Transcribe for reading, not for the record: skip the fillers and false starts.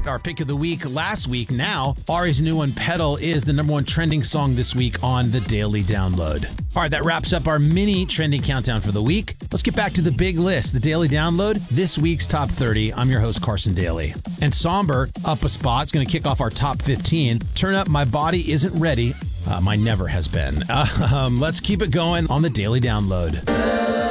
Our pick of the week last week. Now, Ari's new one, Pedal, is the #1 trending song this week on the Daily Download. All right, that wraps up our mini trending countdown for the week. Let's get back to the big list, the Daily Download, this week's Top 30. I'm your host, Carson Daly. And Somber, up a spot, is going to kick off our Top 15. Turn Up, My Body Isn't Ready. Mine never has been. Let's keep it going on the Daily Download.